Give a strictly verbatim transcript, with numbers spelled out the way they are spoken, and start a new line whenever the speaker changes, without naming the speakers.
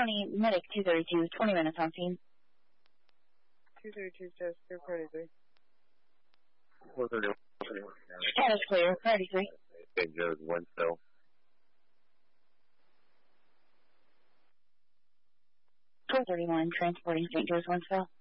County Medic two thirty-two, twenty minutes on scene.
two thirty-two, test, clear, priority three.
four thirty-one.
Status clear, priority three.
Saint Joe's, Winsville.
four thirty-one, transporting Saint Joe's, Winsville.